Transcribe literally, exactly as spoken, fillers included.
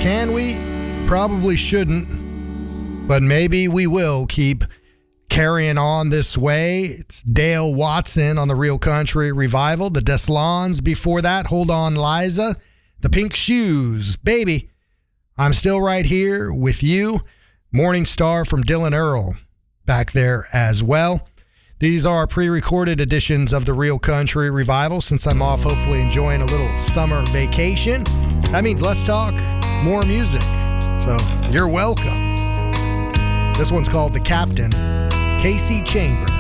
Can we? Probably shouldn't, but maybe we will keep carrying on this way. It's Dale Watson on the Real Country Revival. The Deslons before that. Hold On Liza. The Pink Shoes. Baby, I'm still right here with you. Morning Star from Dylan Earl back there as well. These are pre-recorded editions of the Real Country Revival since I'm off, hopefully enjoying a little summer vacation. That means less talk, more music. So you're welcome. This one's called The Captain, Casey Chambers.